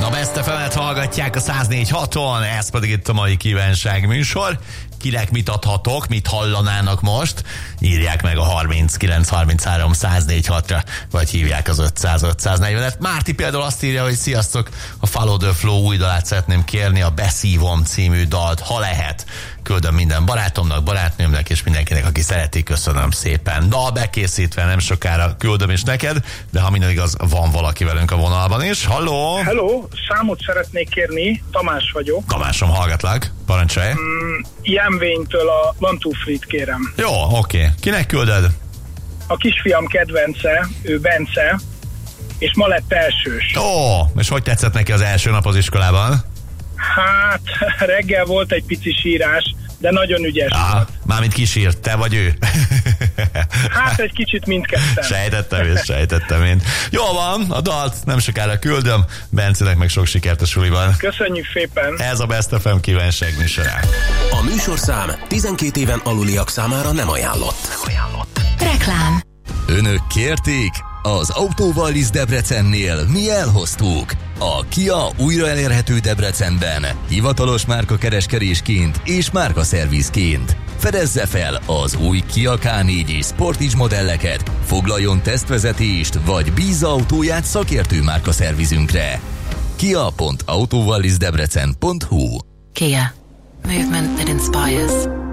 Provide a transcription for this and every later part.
A Best FM-et hallgatják a 104.6-on, ez pedig itt a mai kívánság műsor. Kinek mit adhatok, mit hallanának most? Írják meg a 39 33 104.6-ra, vagy hívják az 500-540-et. Márti például azt írja, hogy sziasztok, a Follow the Flow új dalát szeretném kérni, a Beszívom című dalt, ha lehet. Küldöm minden barátomnak, barátnőmnek és mindenkinek, aki szereti, köszönöm szépen. Dal bekészítve, nem sokára küldöm is neked, de ha minden igaz, van valaki velünk a vonalban is. Halló! Hello, számot szeretnék kérni, Tamás vagyok. Tamásom, hallgatlak, parancsolj. Jemvénytől a One Two Free-t kérem. Jó, oké. Kinek küldöd? A kisfiam kedvence, ő Bence, és ma lett elsős. Ó, és hogy tetszett neki az első nap az iskolában? Hát, reggel volt egy pici sírás, de nagyon ügyes volt. Mármint kisírt, te vagy ő? Hát egy kicsit mindketten. Sejtettem én. Jól van, a dalt nem sokára küldöm, Bencének meg sok sikert a suliban. Köszönjük szépen. Ez a Best FM kívánság műsorá. A műsorszám 12 éven aluliak számára nem ajánlott. Reklám. Önök kérték? Az Autóvallis Debrecennél mi elhoztuk. A Kia újra elérhető Debrecenben, hivatalos márkakereskedésként és márkaszervizként. Fedezze fel az új Kia K4 és Sportage modelleket, foglaljon tesztvezetést, vagy bízza autóját szakértő márkaszervizünkre. kia.autovallisdebrecen.hu. Kia. Movement that inspires.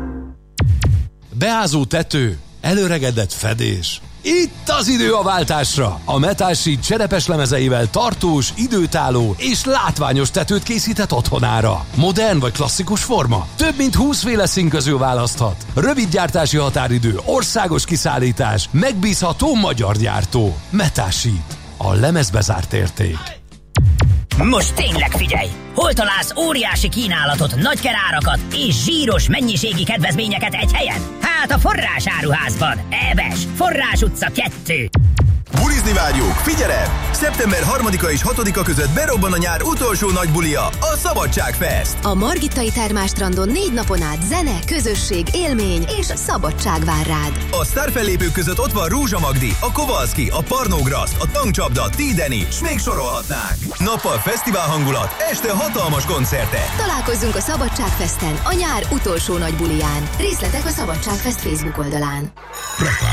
Beázó tető, előregedett fedés. Itt az idő a váltásra! A Metal Sheet cserepes lemezeivel tartós, időtálló és látványos tetőt készített otthonára. Modern vagy klasszikus forma? Több mint 20 féle szín közül választhat. Rövid gyártási határidő, országos kiszállítás, megbízható magyar gyártó. Metal Sheet. A lemezbe zárt érték. Most tényleg figyelj! Hol találsz óriási kínálatot, nagykerárakat és zsíros mennyiségi kedvezményeket egy helyen? Hát a Forrás Áruházban. Ebes, Forrás utca 2. Bulizni várjuk! Figyelem! Szeptember 3-a és 6-a között berobban a nyár utolsó nagy bulia, a Szabadságfest! A Margittai Termálstrandon 4 napon át zene, közösség, élmény és szabadság vár rád. A sztárfellépők között ott van Rózsa Magdi, a Kovalszki, a Parnógraszt, a Tankcsapda, Tideni, s még sorolhatnánk. Nappal fesztivál hangulat, este hatalmas koncertek. Találkozzunk a Szabadságfesten, a nyár utolsó nagy buliján. Részletek a Szabadságfest Facebook oldalán.